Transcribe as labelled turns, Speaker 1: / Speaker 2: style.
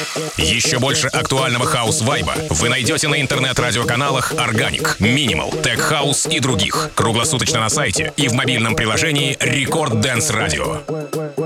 Speaker 1: Еще больше актуального хаус-вайба вы найдете на интернет-радиоканалах Organic, Minimal, Tech House и других. Круглосуточно на сайте и в мобильном приложении Record Dance Radio.